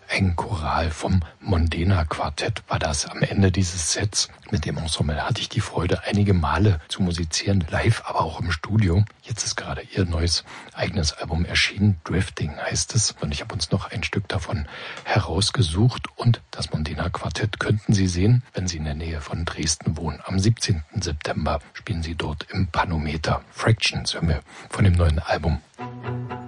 Ein Choral vom Mondena Quartett war das am Ende dieses Sets. Mit dem Ensemble hatte ich die Freude, einige Male zu musizieren, live, aber auch im Studio. Jetzt ist gerade ihr neues eigenes Album erschienen, Drifting heißt es. Und ich habe uns noch ein Stück davon herausgesucht. Und das Mondena Quartett könnten Sie sehen, wenn Sie in der Nähe von Dresden wohnen. Am 17. September spielen Sie dort im Panometer. Fractions hören wir von dem neuen Album